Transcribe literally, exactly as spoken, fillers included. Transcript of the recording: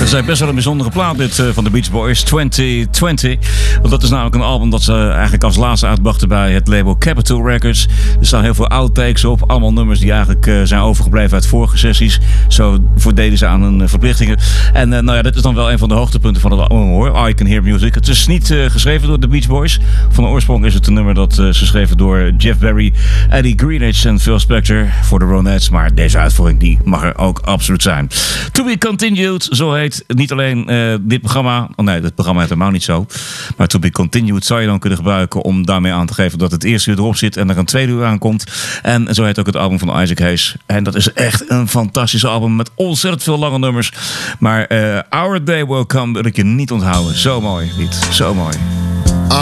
Dat is best wel een bijzondere plaat dit uh, van de Beach Boys, twintig twintig. Want dat is namelijk een album dat ze eigenlijk als laatste uitbrachten bij het label Capitol Records. Er staan heel veel outtakes op. Allemaal nummers die eigenlijk uh, zijn overgebleven uit vorige sessies. Zo voordeden ze aan hun uh, verplichtingen. En uh, nou ja, dit is dan wel een van de hoogtepunten van het album hoor. I Can Hear Music. Het is niet uh, geschreven door de Beach Boys. Van de oorsprong is het een nummer dat uh, is geschreven door Jeff Berry, Eddie Greenidge en Phil Spector voor de Ronettes. Maar deze uitvoering die mag er ook absoluut zijn. To Be Continued, zo heet niet alleen uh, dit programma. Oh nee, dit programma heet helemaal niet zo. Maar To Be Continued zou je dan kunnen gebruiken om daarmee aan te geven dat het eerste uur erop zit en er een tweede uur aankomt. En zo heet ook het album van Isaac Hayes. En dat is echt een fantastisch album met ontzettend veel lange nummers. Maar uh, Our Day Will Come wil ik je niet onthouden. Zo mooi, lied. Zo mooi.